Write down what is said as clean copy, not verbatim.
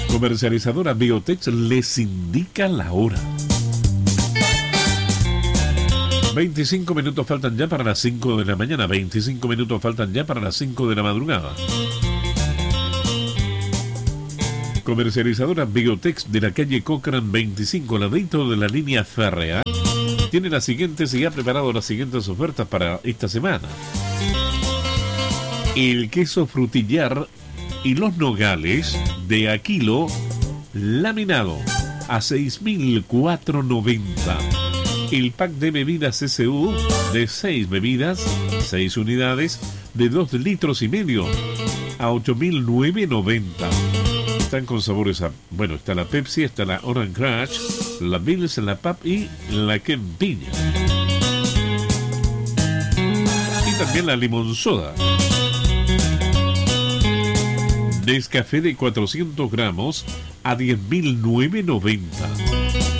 Comercializadora Biotex les indica la hora. 25 minutos faltan ya para las 5 de la mañana. 25 minutos faltan ya para las 5 de la madrugada. Comercializadora Biotex de la calle Cochrane 25, al ladito de la línea férrea, tiene las siguientes y ha preparado las siguientes ofertas para esta semana. El queso frutillar y los nogales de a kilo laminado a 6.490. El pack de bebidas CCU de 6 bebidas, 6 unidades de 2 litros y medio a 8.990. Están con sabores a... Bueno, está la Pepsi, está la Orange Crush, la Bills, la Pap y la Kempiña. Y también la Limón Soda. Nescafé de 400 gramos a 10.990.